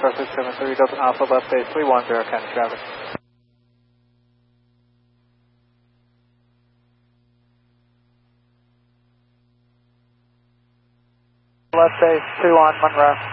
Star 673 Delta Alpha, left base 310, county traffic. Left base 21 Monroe.